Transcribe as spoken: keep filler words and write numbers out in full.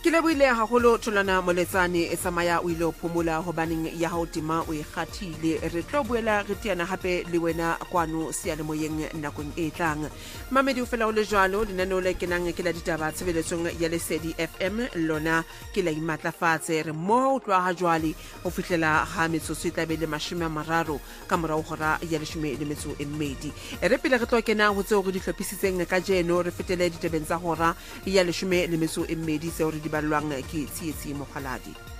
Ke lebohile haholo Tholwana Moletsane e tsamaya o ile o phomola hobaneng ya hao tima o e kgathile. Re tlo boela re teana hape le wena kwano seyalemoyeng nakong e tlang. Mamedi o fela o le jwalo lenaneo le kenang ke la ditaba tshebeletsong ya Lesedi F M lona ke la imatlafatse re mo o tloha ha jwale ho fihlela ha metsotso e tla be le mashome a mararo ka morao hora ya leshome le metso e mmedi. E re pele re tlo kena ho tseo re di hlophisitseng ka jeno re fetele ditabeng tsa hora ya leshome le metso e mmedi tseo re di balwang ke tsietsi Mokgaladi.